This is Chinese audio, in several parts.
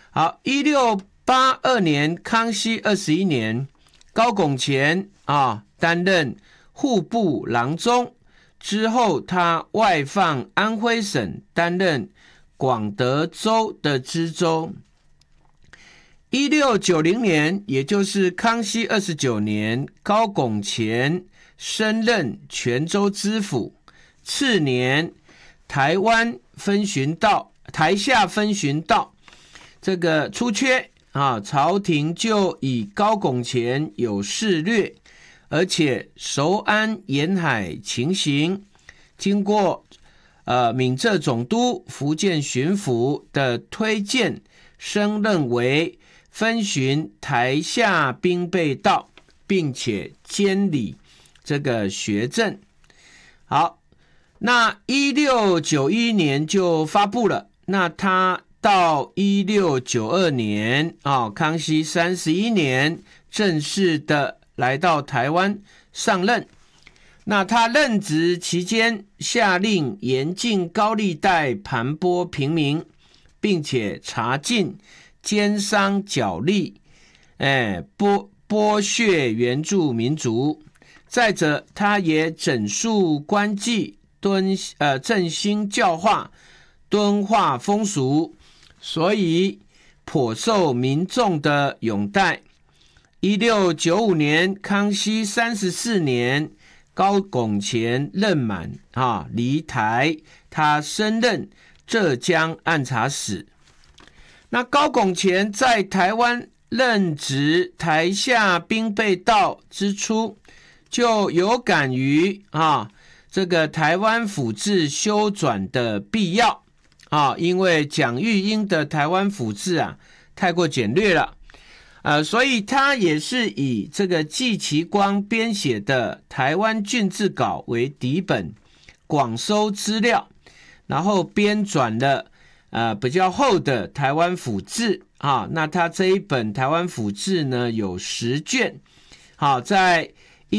好，1682年康熙21年，高拱乾担任户部郎中，之后他外放安徽省，担任广德州的知州。1690年，也就是康熙29年，高拱乾升任泉州知府。次年，台下分巡道这个出缺朝廷就以高拱乾有事略，而且熟谙沿海情形，经过闽浙总督、福建巡抚的推荐，升任为分巡台下兵备道，并且监理这个学政。好，那1691年就发布了。那他到1692年康熙31年正式的来到台湾上任。那他任职期间，下令严禁高利贷盘剥平民，并且查禁奸商角力，剥削原住民族。再者，他也整肃官妓，振兴教化，敦化风俗，所以颇受民众的拥戴。1695年，康熙34年，高拱乾任满离台，他升任浙江按察使。那高拱乾在台湾任职台下兵备道之初，就有感于这个台湾府制修转的必要因为蒋玉英的台湾府制太过简略了，所以他也是以这个季其光编写的《台湾郡志稿》为底本，广收资料，然后编纂了比较厚的台湾府志那他这一本台湾府志呢有10卷，在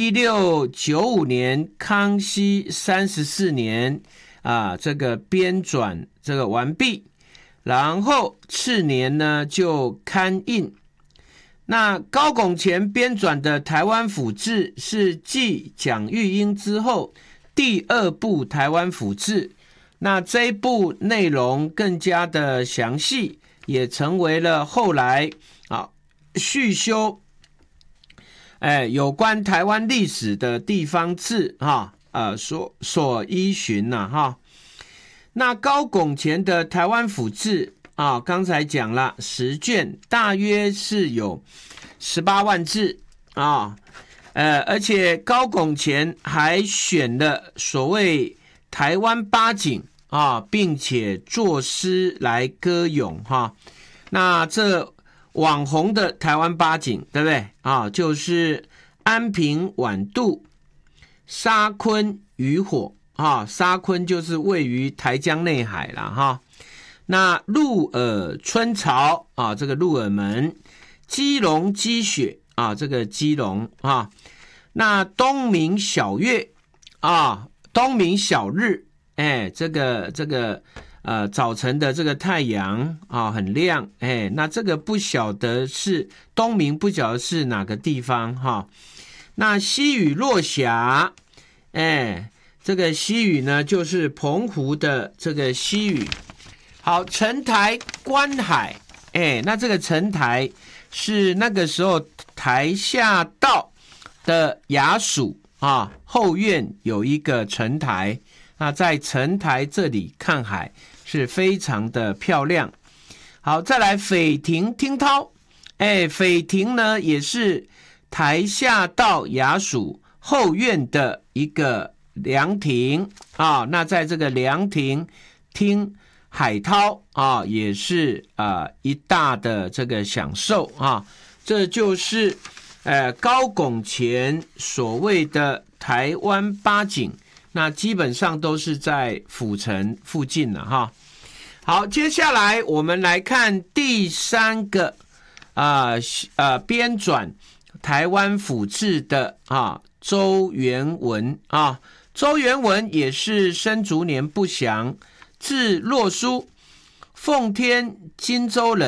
1695年康熙34年这个编纂这个完毕，然后次年呢就刊印。那高拱乾编纂的台湾府志是继蒋玉英之后第2部台湾府志，那这一部内容更加的详细，也成为了后来续修有关台湾历史的地方志所依循那高拱乾的台湾府志刚才讲了10卷，大约是有18万字而且高拱乾还选了所谓台湾八景并且作诗来歌咏那这网红的台湾八景，对不对就是安平晚渡、沙昆渔火沙昆就是位于台江内海啦那鹿耳春潮这个鹿耳门，基隆积雪这个基隆那东明小月东明小日这个早晨的这个太阳很亮那这个不晓得是东明，不晓得是哪个地方那西屿落霞这个西屿呢就是澎湖的这个西屿。好，城台观海那这个城台是那个时候台下道的衙署后院有一个城台，那在城台这里看海是非常的漂亮。好，再来斐亭听涛斐亭呢也是台下道衙署后院的一个凉亭那在这个凉亭听海涛也是一大的这个享受这就是高拱乾所谓的台湾八景，那基本上都是在府城附近了好，接下来我们来看第3个编纂台湾府志的周元文周元文也是生卒年不详，字洛书，奉天荆州人。